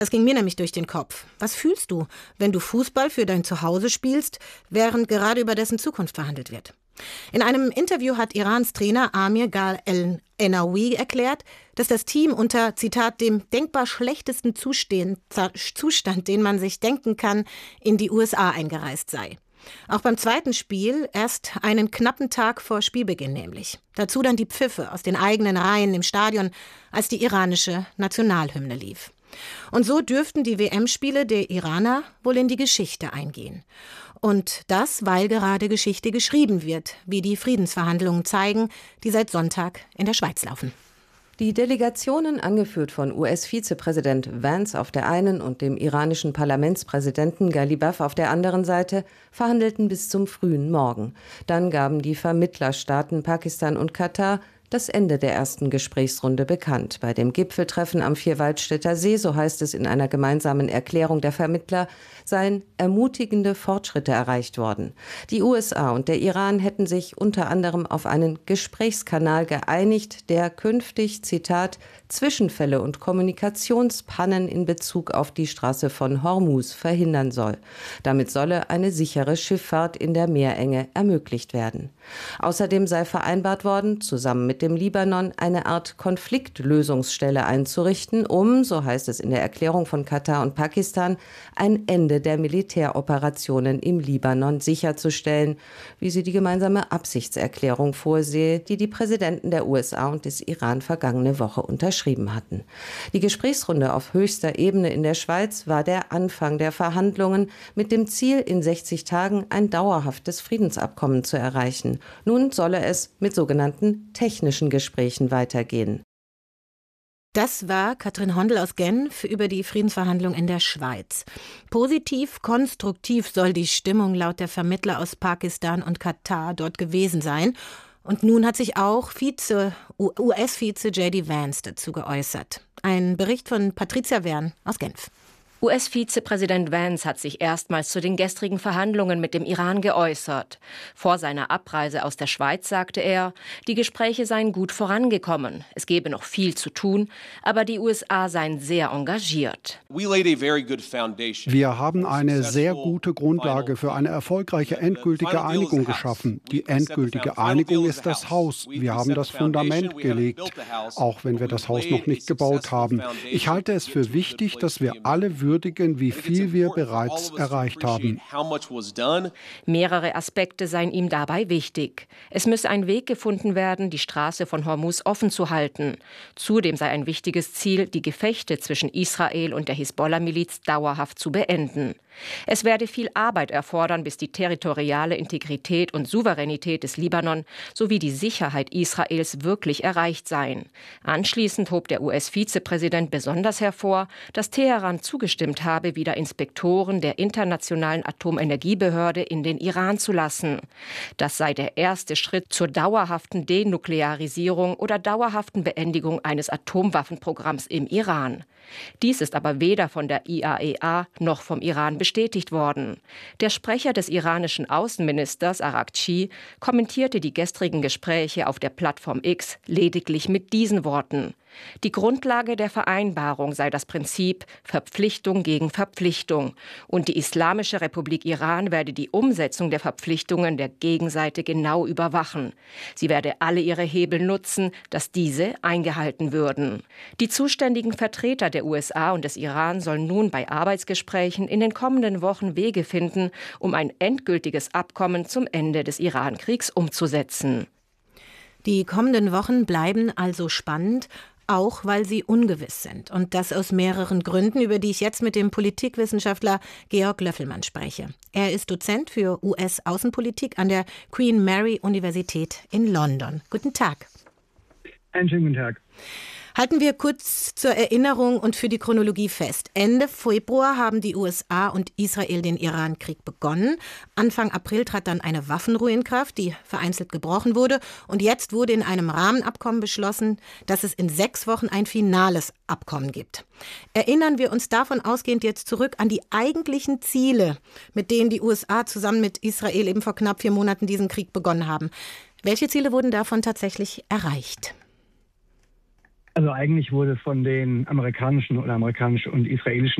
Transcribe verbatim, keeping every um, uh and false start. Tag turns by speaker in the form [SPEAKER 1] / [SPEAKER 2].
[SPEAKER 1] Das ging mir nämlich durch den Kopf. Was fühlst du, wenn du Fußball für dein Zuhause spielst, während gerade über dessen Zukunft verhandelt wird? In einem Interview hat Irans Trainer Amir Gal El-Enaoui erklärt, dass das Team unter, Zitat, dem denkbar schlechtesten Zustand, Zustand, den man sich denken kann, in die U S A eingereist sei. Auch beim zweiten Spiel erst einen knappen Tag vor Spielbeginn nämlich. Dazu dann die Pfiffe aus den eigenen Reihen im Stadion, als die iranische Nationalhymne lief. Und so dürften die W M-Spiele der Iraner wohl in die Geschichte eingehen. Und das, weil gerade Geschichte geschrieben wird, wie die Friedensverhandlungen zeigen, die seit Sonntag in der Schweiz laufen.
[SPEAKER 2] Die Delegationen, angeführt von U S-Vizepräsident Vance auf der einen und dem iranischen Parlamentspräsidenten Ghalibaf auf der anderen Seite, verhandelten bis zum frühen Morgen. Dann gaben die Vermittlerstaaten Pakistan und Katar das Ende der ersten Gesprächsrunde bekannt. Bei dem Gipfeltreffen am Vierwaldstätter See, so heißt es in einer gemeinsamen Erklärung der Vermittler, seien ermutigende Fortschritte erreicht worden. Die U S A und der Iran hätten sich unter anderem auf einen Gesprächskanal geeinigt, der künftig, Zitat, Zwischenfälle und Kommunikationspannen in Bezug auf die Straße von Hormuz verhindern soll. Damit solle eine sichere Schifffahrt in der Meerenge ermöglicht werden. Außerdem sei vereinbart worden, zusammen mit dem Libanon eine Art Konfliktlösungsstelle einzurichten, um, so heißt es in der Erklärung von Katar und Pakistan, ein Ende der Militäroperationen im Libanon sicherzustellen, wie sie die gemeinsame Absichtserklärung vorsehe, die die Präsidenten der U S A und des Iran vergangene Woche unterschrieben hatten. Die Gesprächsrunde auf höchster Ebene in der Schweiz war der Anfang der Verhandlungen mit dem Ziel, in sechzig Tagen ein dauerhaftes Friedensabkommen zu erreichen. Nun solle es mit sogenannten technischen Gesprächen weitergehen.
[SPEAKER 1] Das war Katrin Hondel aus Genf über die Friedensverhandlungen in der Schweiz. Positiv, konstruktiv soll die Stimmung laut der Vermittler aus Pakistan und Katar dort gewesen sein. Und nun hat sich auch Vize, U S-Vize J D Vance dazu geäußert. Ein Bericht von Patricia Wern aus Genf.
[SPEAKER 3] U S-Vizepräsident Vance hat sich erstmals zu den gestrigen Verhandlungen mit dem Iran geäußert. Vor seiner Abreise aus der Schweiz sagte er, die Gespräche seien gut vorangekommen. Es gebe noch viel zu tun, aber die U S A seien sehr engagiert.
[SPEAKER 4] Wir haben eine sehr gute Grundlage für eine erfolgreiche endgültige Einigung geschaffen. Die endgültige Einigung ist das Haus. Wir haben das Fundament gelegt, auch wenn wir das Haus noch nicht gebaut haben. Ich halte es für wichtig, dass wir alle würdigen, wie viel wir bereits erreicht haben.
[SPEAKER 3] Mehrere Aspekte seien ihm dabei wichtig. Es müsse ein Weg gefunden werden, die Straße von Hormuz offen zu halten. Zudem sei ein wichtiges Ziel, die Gefechte zwischen Israel und der Hisbollah-Miliz dauerhaft zu beenden. Es werde viel Arbeit erfordern, bis die territoriale Integrität und Souveränität des Libanon sowie die Sicherheit Israels wirklich erreicht seien. Anschließend hob der U S-Vizepräsident besonders hervor, dass Teheran zugestimmt habe, wieder Inspektoren der Internationalen Atomenergiebehörde in den Iran zu lassen. Das sei der erste Schritt zur dauerhaften Denuklearisierung oder dauerhaften Beendigung eines Atomwaffenprogramms im Iran. Dies ist aber weder von der I A E A noch vom Iran bestätigt worden. Der Sprecher des iranischen Außenministers Araghchi kommentierte die gestrigen Gespräche auf der Plattform X lediglich mit diesen Worten: Die Grundlage der Vereinbarung sei das Prinzip Verpflichtung gegen Verpflichtung und die Islamische Republik Iran werde die Umsetzung der Verpflichtungen der Gegenseite genau überwachen. Sie werde alle ihre Hebel nutzen, dass diese eingehalten würden. Die zuständigen Vertreter der U S A und des Iran sollen nun bei Arbeitsgesprächen in den kommenden Wochen Wege finden, um ein endgültiges Abkommen zum Ende des Iran-Kriegs umzusetzen.
[SPEAKER 1] Die kommenden Wochen bleiben also spannend, auch weil sie ungewiss sind. Und das aus mehreren Gründen, über die ich jetzt mit dem Politikwissenschaftler Georg Löffelmann spreche. Er ist Dozent für U S-Außenpolitik an der Queen Mary Universität in London. Guten Tag.
[SPEAKER 5] Einen schönen guten Tag.
[SPEAKER 1] Halten wir kurz zur Erinnerung und für die Chronologie fest. Ende Februar haben die U S A und Israel den Iran-Krieg begonnen. Anfang April trat dann eine Waffenruhe in Kraft, die vereinzelt gebrochen wurde. Und jetzt wurde in einem Rahmenabkommen beschlossen, dass es in sechs Wochen ein finales Abkommen gibt. Erinnern wir uns davon ausgehend jetzt zurück an die eigentlichen Ziele, mit denen die U S A zusammen mit Israel eben vor knapp vier Monaten diesen Krieg begonnen haben. Welche Ziele wurden davon tatsächlich erreicht?
[SPEAKER 5] Also eigentlich wurde von den amerikanischen oder amerikanischen und israelischen